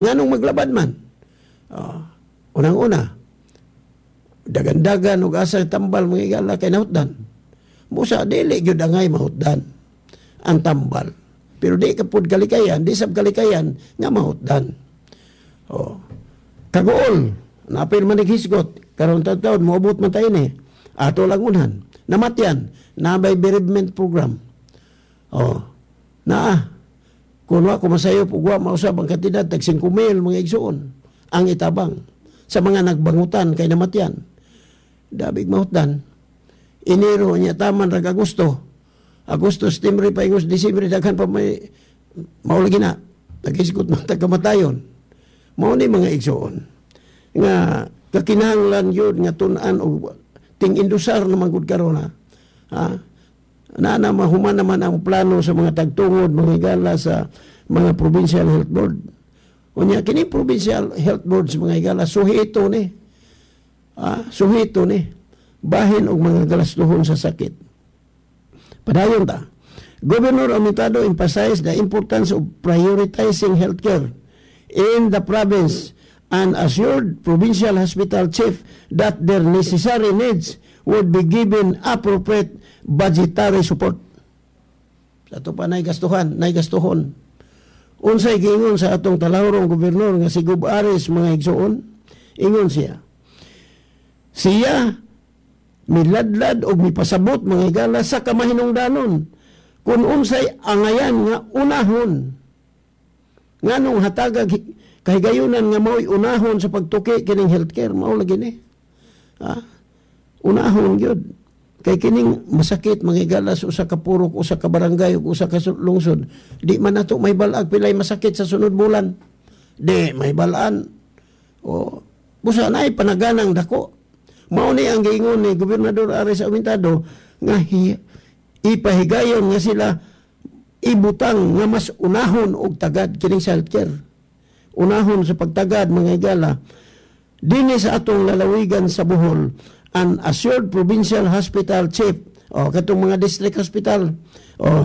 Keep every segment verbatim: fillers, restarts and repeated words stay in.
Nganong maglabad man? Uh, unang-una, dagan-dagan ug asa tambal mga igala kay nahutdan. Musa dili gyud angay mahutdan ang tambal. Pero di ka pud kalikayan, di sab kalikayan nga mahutdan. Oh. Kagool, napil man hisgot, karon taon moabot man tayo ni. Ato lang unhan. Namatyan, nabay bereavement program. Oh. Naa. Kung wa kumasayo ug wa mausab ang kantidad tag five mil mga igsuon ang itabang sa mga nagbangutan kay namatyan. Dabig mahutdan. Enero niya taman rag Agosto. Agosto, September, Paingos, Disyembre, daghan pa may maulagi na. Nag-isikot man tagkamatayon. Mao ni mga igsuon. Nga kakinahanglan yun nga tun-an o ting indusar naman gud karon ha. Ha? Na na mahuman naman ang plano sa mga tagtungod, mga igala sa mga provincial health board. Unya kini provincial health boards mga igala suhito ni. Ah, suhito ni bahin og mga galastuhon sa sakit. Padayon ta. Governor Amitado emphasized the importance of prioritizing healthcare in the province and assured provincial hospital chief that their necessary needs would be given appropriate budgetary support. Sa ito pa naigastuhan, naigastuhon. Unsay giingon sa atong talahurong gobernador nga si Gub Aris mga igsuon, ingon siya. Siya miladlad o mipasabot mga igala sa kamahinungdanon kung unsay angayan nga unahon. Nganong hatagag kahigayunan nga mao'y unahon sa pagtuki kining healthcare, mao lagi ni. Ha? Unahon gyud. Kay kining masakit mga igala sa usa ka purok, usa ka barangay ug usa ka lungsod, di man nato may balag pilay masakit sa sunod bulan. Di may balaan. O busa nay panaganang dako. Mao ni ang giingon ni Gobernador Aris Amitado nga hi, ipahigayon nga sila ibutang nga mas unahon og tagad kining healthcare. Unahon sa pagtagad mga igala dinhi sa atong lalawigan sa Bohol, an assured provincial hospital chief o katong mga district hospital o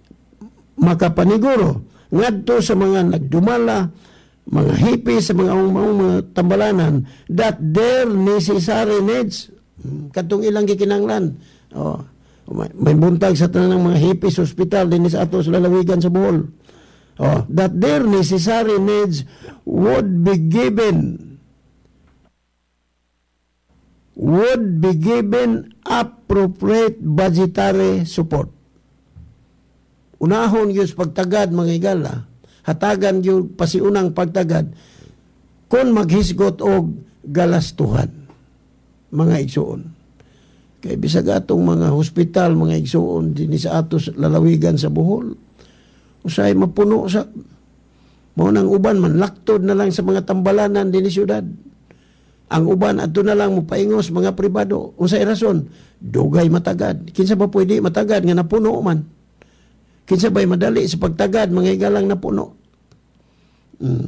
makapaniguro ngadto sa mga nagdumala mga hipis sa mga umang mga tambalanan that their necessary needs katong ilang gikinanglan o may, may buntag sa tanang mga hipis hospital dinhi sa ato sa lalawigan sa Bohol o that their necessary needs would be given would be given appropriate budgetary support. Unahon yung pagtagad mga igala, hatagan yung pasiunang pagtagad kung maghisgot og galastuhan mga igsuon. Kay bisag atong mga hospital, mga igsuon din sa atos lalawigan sa Bohol, usay mapuno sa mao nang uban man laktod na lang sa mga tambalanan din sa syudad. Ang uban adto na lang mopaingos mga pribado. Unsay rason? Dugay matagad. Kinsa ba pwede matagad nga napuno man? Kinsa ba'y madali sa pagtagad mga igalang napuno? Hmm.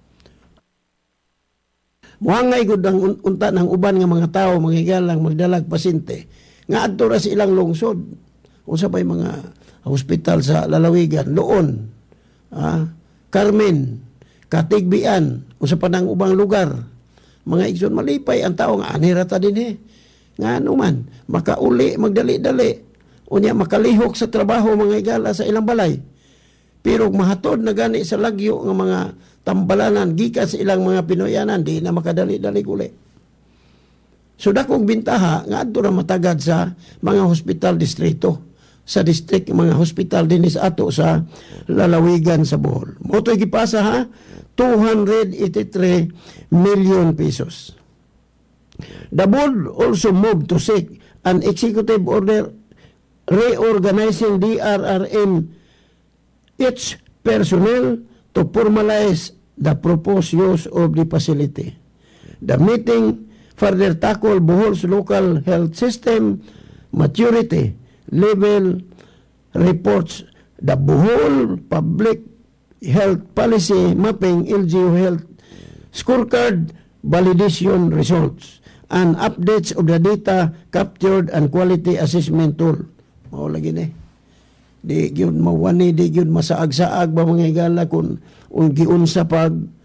Muangay gud ang unta ng uban nga mga tao mga igalang magdalag pasyente nga adto ra sa ilang lungsod. Unsa ba'y mga hospital sa lalawigan doon? Ah, Carmen, Katigbian, unsa pa nang ubang lugar? Mga igsoon malipay ang tao nga anirata din eh. Nga anuman, makauli, magdali-dali. Unya makalihok sa trabaho mga igala sa ilang balay. Pero mahatod na gani sa lagyo ng mga tambalanan, gikan sa ilang mga Pinoyanan, di na makadali-dali uli. So dakong bintaha, nga adto ra matagad sa mga hospital distrito. Sa district, mga hospital din sa ato sa lalawigan sa Bohol. Moto'y gipasa ha? two hundred eighty-three million pesos. The board also moved to seek an executive order reorganizing D R R M its personnel to formalize the proposed use of the facility. The meeting further tackled Bohol's local health system maturity level reports, the Bohol Public Health Policy Mapping L G U Health Scorecard Validation Results and updates of the data captured and quality assessment tool. Mao lagi ni. Di gyud mawani, di gyud masaag-saag ba mga igala kung, kung giunsa pag